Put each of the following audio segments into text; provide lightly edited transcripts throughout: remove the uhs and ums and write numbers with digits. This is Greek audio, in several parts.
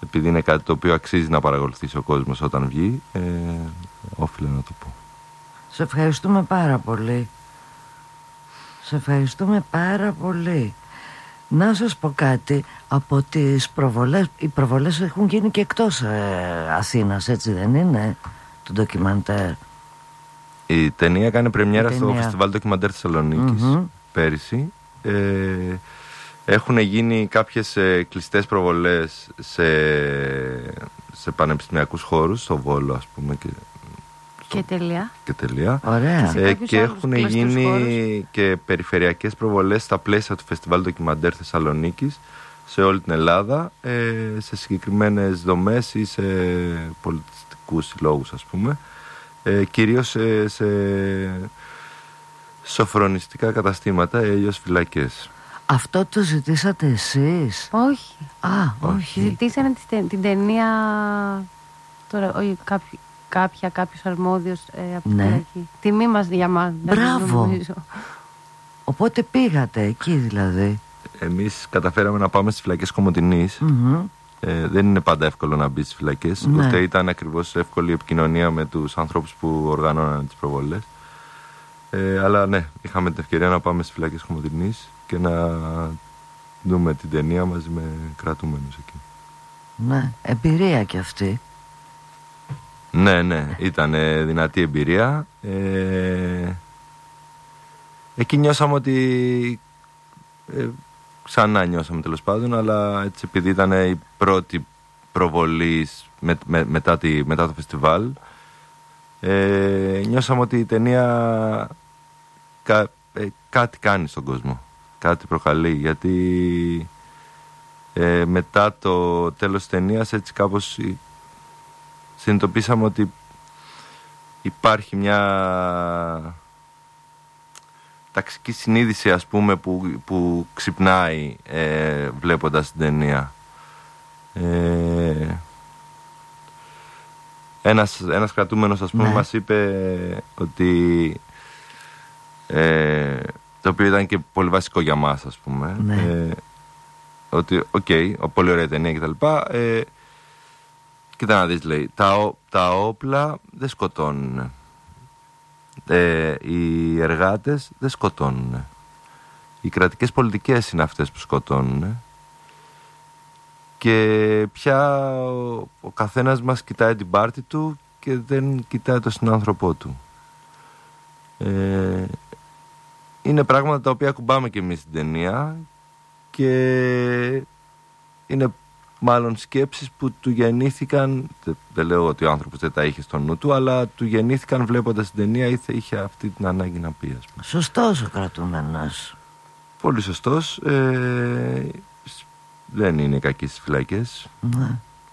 επειδή είναι κάτι το οποίο αξίζει να παρακολουθήσει ο κόσμος όταν βγει, όφιλε να το πω. Σε ευχαριστούμε πάρα πολύ. Σε ευχαριστούμε πάρα πολύ. Να σας πω κάτι, από τις προβολές, οι προβολές έχουν γίνει και εκτός Αθήνας, έτσι δεν είναι, του ντοκιμαντέρ? Η ταινία έκανε πρεμιέρα στο Φεστιβάλ Ντοκιμαντέρ Θεσσαλονίκης πέρυσι. Έχουν γίνει κάποιες κλειστές προβολές σε πανεπιστημιακούς χώρους, στο Βόλο ας πούμε και τελεία. Ωραία. Και έχουν γίνει χώρους και περιφερειακές προβολές στα πλαίσια του Φεστιβάλ Ντοκιμαντέρ Θεσσαλονίκης σε όλη την Ελλάδα, σε συγκεκριμένες δομές ή σε πολιτιστικούς συλλόγους ας πούμε, κυρίως σε σοφρονιστικά καταστήματα, αλλιώς φυλακές. Αυτό το ζητήσατε εσείς? Όχι. Όχι. Ζητήσανε την ταινία τώρα, όχι, κάποιος αρμόδιος από την φυλακή. Τιμή μας για μας. Μπράβο. Οπότε πήγατε εκεί δηλαδή? Εμείς καταφέραμε να πάμε στις φυλακές Κομοτηνής. Δεν είναι πάντα εύκολο να μπει στις φυλακές, ούτε ήταν ακριβώς εύκολη η επικοινωνία με τους ανθρώπους που οργανώναν τις προβολές. Αλλά ναι, είχαμε την ευκαιρία να πάμε στις φυλακές Κομοτηνής και να δούμε την ταινία μαζί με κρατούμενους εκεί. Ναι, εμπειρία κι αυτή. Ναι, ήταν δυνατή εμπειρία. Εκεί νιώσαμε ότι ξανά νιώσαμε τέλος πάντων, αλλά έτσι επειδή ήταν η πρώτη προβολή μετά το φεστιβάλ, νιώσαμε ότι η ταινία κάτι κάνει στον κόσμο, κάτι προκαλεί, γιατί μετά το τέλος της ταινίας έτσι κάπως συνειδητοποίησαμε ότι υπάρχει μια ταξική συνείδηση ας πούμε που ξυπνάει βλέποντας την ταινία. Ένας κρατούμενος ας πούμε μας είπε ότι το οποίο ήταν και πολύ βασικό για μας ας πούμε, ότι πολύ ωραία ταινία και τα λοιπά, κοίτα να δεις, λέει, τα όπλα δεν σκοτώνουν, οι εργάτες δεν σκοτώνουν, οι κρατικές πολιτικές είναι αυτές που σκοτώνουν, και πια ο καθένας μας κοιτάει την πάρτη του και δεν κοιτάει τον συνάνθρωπό του. Είναι πράγματα τα οποία ακουμπάμε και εμείς στην ταινία και είναι μάλλον σκέψεις που του γεννήθηκαν, δεν λέω ότι ο άνθρωπος δεν τα είχε στο νου του, αλλά του γεννήθηκαν βλέποντας την ταινία ή είχε αυτή την ανάγκη να πει, ας πούμε. Σωστός ο κρατούμενος. Πολύ σωστός. Δεν είναι κακοί στις φυλακές. Ναι.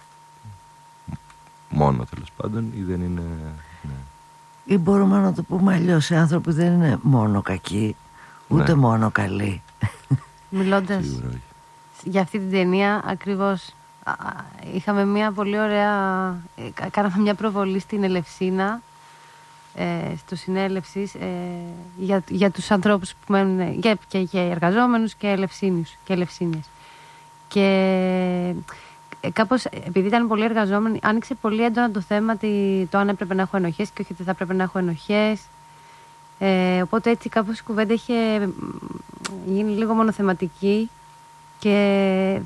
Μόνο τέλος πάντων, ή δεν είναι... Ναι. Ή μπορούμε να το πούμε αλλιώς, οι άνθρωποι δεν είναι μόνο κακοί, ούτε μόνο καλοί. Μιλώντας για αυτή την ταινία, ακριβώς είχαμε μια πολύ ωραία, κάναμε μια προβολή στην Ελευσίνα, στο συνέλευσης, για τους ανθρώπους που μένουν, και εργαζόμενους και ελευσίνιες. Και κάπως, επειδή ήταν πολύ εργαζόμενοι, άνοιξε πολύ έντονα το θέμα το αν έπρεπε να έχω ενοχές και όχι ότι θα έπρεπε να έχω ενοχές. Οπότε έτσι κάπως η κουβέντα είχε γίνει λίγο μονοθεματική και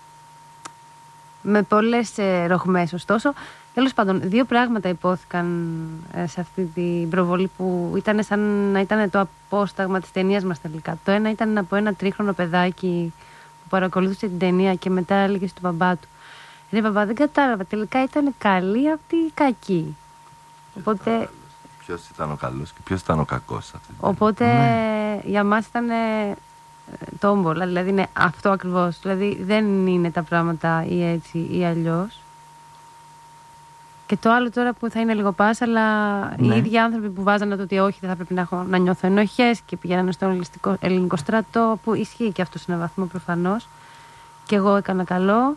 με πολλές ρογμές. Ωστόσο, τέλος πάντων, δύο πράγματα υπόθηκαν σε αυτή την προβολή που ήταν σαν να ήταν το απόσταγμα της ταινίας μας τελικά. Το ένα ήταν από ένα τρίχρονο παιδάκι που παρακολούθησε την ταινία και μετά έλεγε στον μπαμπά του: «Ρε μπαμπά, δεν κατάλαβα, τελικά ήταν καλή αυτή η κακή». Οπότε... Ποιος ήταν ο καλός και ποιος ήταν ο κακός αυτή την οπότε για μας ήταν τόμπολα, δηλαδή είναι αυτό ακριβώς. Δηλαδή δεν είναι τα πράγματα ή έτσι ή αλλιώς. Και το άλλο τώρα που θα είναι λίγο πας, αλλά οι ίδιοι άνθρωποι που βάζανε το ότι όχι, δεν θα πρέπει να νιώθω ενοχές και πηγαίνανε στον ελληνικό στρατό, που ισχύει και αυτό σε έναν βαθμό προφανώς, και εγώ έκανα καλό.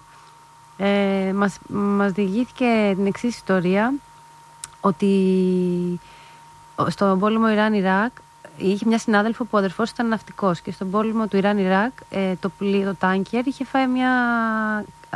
Μας διηγήθηκε την εξής ιστορία, ότι στον πόλεμο Ιράν-Ιράκ είχε μια συνάδελφο που ο αδερφός ήταν ναυτικός και στον πόλεμο του Ιράν-Ιράκ το τάνκερ είχε φάει μια